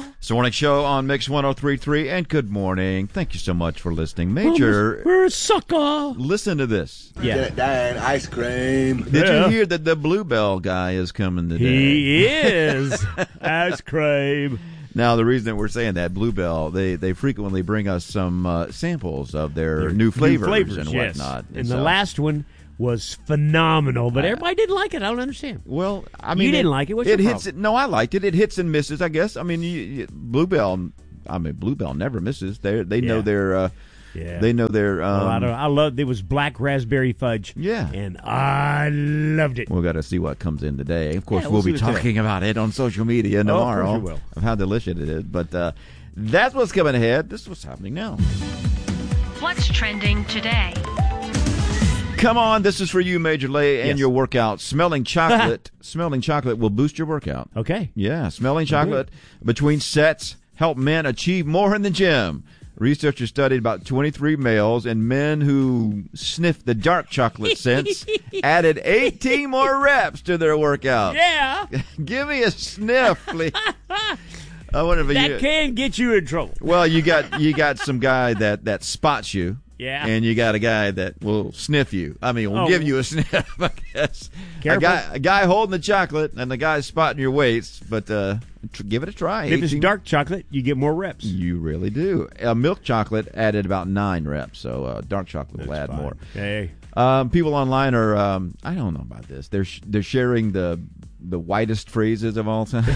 It's the morning show on Mix 103.3, and good morning. Thank you so much for listening. Major, we're a sucker. Listen to this. Yeah. Get it done, ice cream. Did you hear that the Bluebell guy is coming today? He is. Ice cream. Now, the reason that we're saying that, Bluebell, they frequently bring us some samples of their new flavors and whatnot. And the last one was phenomenal, but everybody didn't like it. I don't understand. Well, I mean, you didn't like it. What's your problem? No, I liked it. It hits and misses, I guess. I mean, Bluebell never misses. They know their. They know their. I love. It was black raspberry fudge. Yeah, and I loved it. We've got to see what comes in today. Of course, we'll be talking about it on social media tomorrow. Of course we will. Of how delicious it is. But that's what's coming ahead. This is what's happening now. What's trending today? Come on, this is for you, Major Lay, and your workout. Smelling chocolate. Smelling chocolate will boost your workout. Okay. Yeah, smelling chocolate between sets help men achieve more in the gym. Researchers studied about 23 males, and men who sniffed the dark chocolate scents added 18 more reps to their workout. Yeah. Give me a sniff, please. I wonder if that can get you in trouble. Well, you got some guy that spots you. Yeah. And you got a guy that will sniff you. I mean, will give you a sniff, I guess. Careful. A guy holding the chocolate and the guy spotting your weights, but give it a try. If it's dark chocolate, you get more reps. You really do. Milk chocolate added about 9 reps, so dark chocolate will add more. Hey. People online are, I don't know about this. They're sharing the whitest phrases of all time.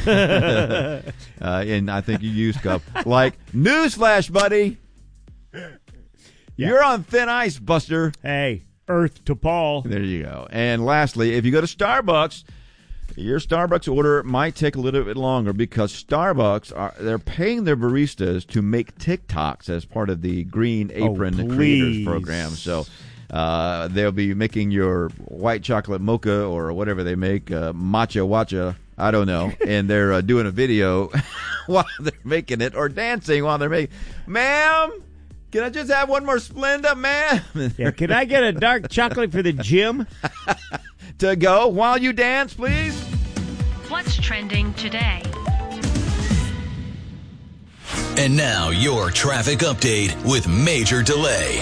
And I think you used Cup. Like, newsflash, buddy. Yeah. You're on thin ice, Buster. Hey, Earth to Paul. There you go. And lastly, if you go to Starbucks, your Starbucks order might take a little bit longer because Starbucks they're paying their baristas to make TikToks as part of the Green Apron Creators Program. So they'll be making your white chocolate mocha or whatever they make, matcha watcha. I don't know. And they're doing a video while they're making it or dancing while they're making it. Ma'am, can I just have one more Splenda, man? Yeah, can I get a dark chocolate for the gym? To go while you dance, please? What's trending today? And now your traffic update with Major Delay.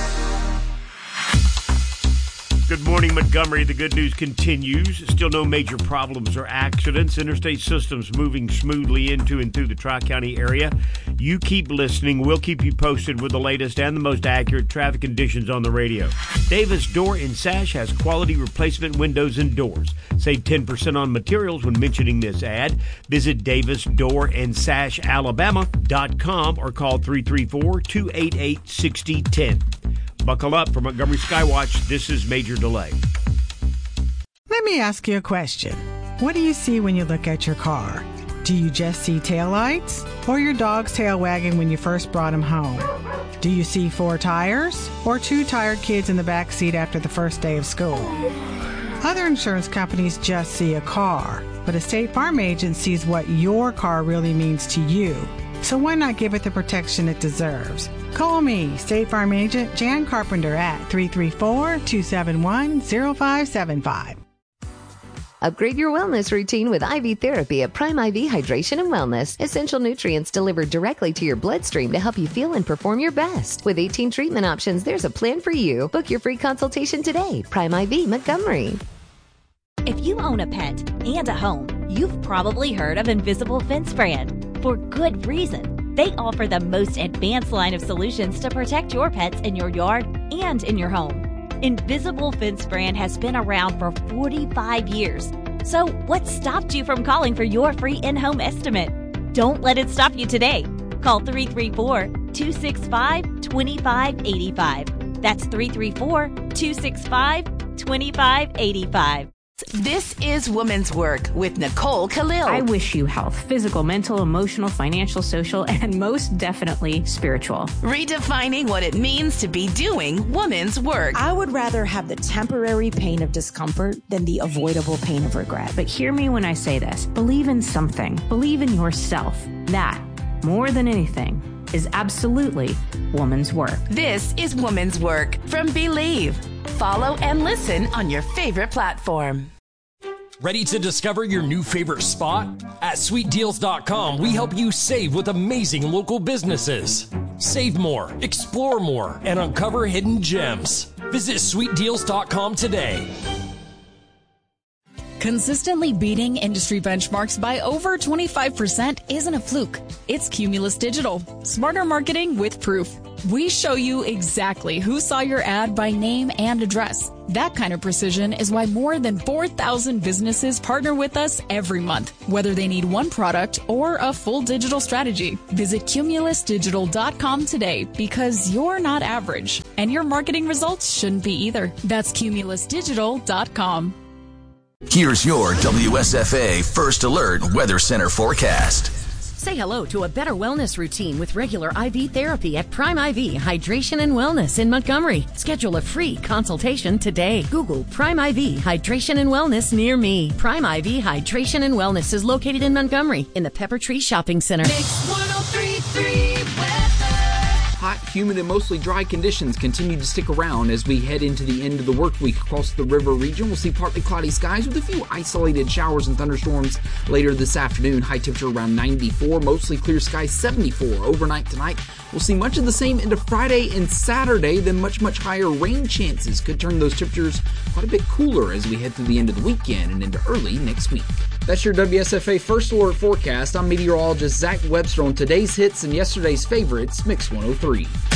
Good morning, Montgomery. The good news continues. Still no major problems or accidents. Interstate systems moving smoothly into and through the Tri-County area. You keep listening. We'll keep you posted with the latest and the most accurate traffic conditions on the radio. Davis Door and Sash has quality replacement windows and doors. Save 10% on materials when mentioning this ad. Visit davisdoorandsashalabama.com or call 334-288-6010. Buckle up for Montgomery Skywatch. This is Major Delay. Let me ask you a question. What do you see when you look at your car? Do you just see taillights or your dog's tail wagging when you first brought him home? Do you see 4 tires or 2 tired kids in the back seat after the first day of school? Other insurance companies just see a car, but a State Farm agent sees what your car really means to you. So why not give it the protection it deserves? Call me, State Farm Agent Jan Carpenter at 334-271-0575. Upgrade your wellness routine with IV therapy at Prime IV Hydration and Wellness. Essential nutrients delivered directly to your bloodstream to help you feel and perform your best. With 18 treatment options, there's a plan for you. Book your free consultation today. Prime IV Montgomery. If you own a pet and a home, you've probably heard of Invisible Fence Brand. For good reason. They offer the most advanced line of solutions to protect your pets in your yard and in your home. Invisible Fence Brand has been around for 45 years. So what stopped you from calling for your free in-home estimate? Don't let it stop you today. Call 334-265-2585. That's 334-265-2585. This is Woman's Work with Nicole Khalil. I wish you health, physical, mental, emotional, financial, social, and most definitely spiritual. Redefining what it means to be doing woman's work. I would rather have the temporary pain of discomfort than the avoidable pain of regret. But hear me when I say this. Believe in something. Believe in yourself. That, more than anything, is absolutely woman's work. This is Woman's Work from Believe. Follow and listen on your favorite platform. Ready to discover your new favorite spot? At sweetdeals.com, we help you save with amazing local businesses. Save more, explore more, and uncover hidden gems. Visit sweetdeals.com today. Consistently beating industry benchmarks by over 25% isn't a fluke. It's Cumulus Digital. Smarter marketing with proof. We show you exactly who saw your ad by name and address. That kind of precision is why more than 4,000 businesses partner with us every month, whether they need one product or a full digital strategy. Visit cumulusdigital.com today because you're not average, and your marketing results shouldn't be either. That's cumulusdigital.com. Here's your WSFA First Alert Weather Center forecast. Say hello to a better wellness routine with regular IV therapy at Prime IV Hydration and Wellness in Montgomery. Schedule a free consultation today. Google Prime IV Hydration and Wellness near me. Prime IV Hydration and Wellness is located in Montgomery in the Pepper Tree Shopping Center. Mix 103.3 Hot, humid, and mostly dry conditions continue to stick around as we head into the end of the work week. Across the river region, we'll see partly cloudy skies with a few isolated showers and thunderstorms later this afternoon. High temperature around 94, mostly clear skies 74. Overnight tonight, we'll see much of the same into Friday and Saturday, then much higher rain chances could turn those temperatures quite a bit cooler as we head through the end of the weekend and into early next week. That's your WSFA First Alert forecast. I'm meteorologist Zach Webster on today's hits and yesterday's favorites, Mix 103.